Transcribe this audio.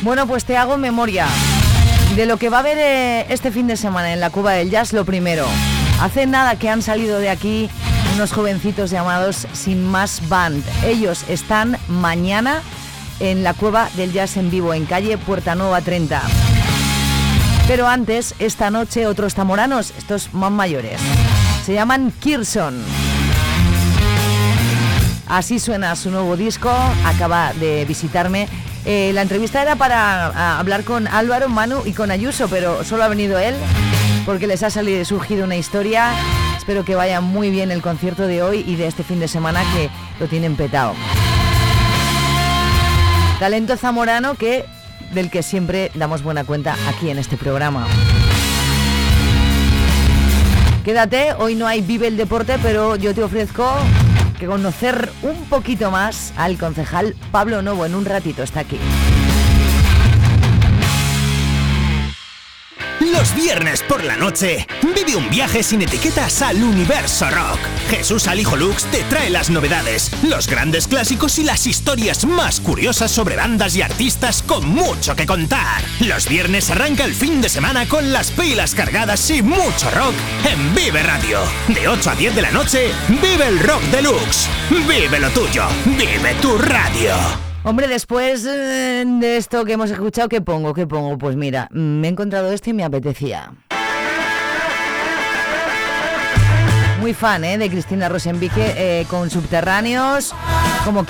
Bueno, pues te hago memoria de lo que va a haber este fin de semana en la Cueva del Jazz. Lo primero, hace nada que han salido de aquí unos jovencitos llamados Sin Más Band. Ellos están mañana en la Cueva del Jazz en vivo, en calle Puerta Nueva 30. Pero antes, esta noche, otros zamoranos, estos más mayores, se llaman Kirson. Así suena su nuevo disco, acaba de visitarme. La entrevista era para hablar con Álvaro, Manu y con Ayuso, pero solo ha venido él porque les ha surgido una historia. Espero que vaya muy bien el concierto de hoy y de este fin de semana, que lo tienen petado. Talento zamorano del que siempre damos buena cuenta aquí en este programa. Quédate, hoy no hay Vive el Deporte, pero yo te ofrezco que conocer un poquito más al concejal Pablo Novo. En un ratito está aquí. Los viernes por la noche, vive un viaje sin etiquetas al universo rock. Jesús Alijo Lux te trae las novedades, los grandes clásicos y las historias más curiosas sobre bandas y artistas con mucho que contar. Los viernes arranca el fin de semana con las pilas cargadas y mucho rock en Vive Radio. De 8 a 10 de la noche, vive el rock deluxe. Vive lo tuyo, vive tu radio. Hombre, después de esto que hemos escuchado, ¿qué pongo? Pues mira, me he encontrado esto y me apetecía. Muy fan de Cristina Rosenvinge con Subterráneos, como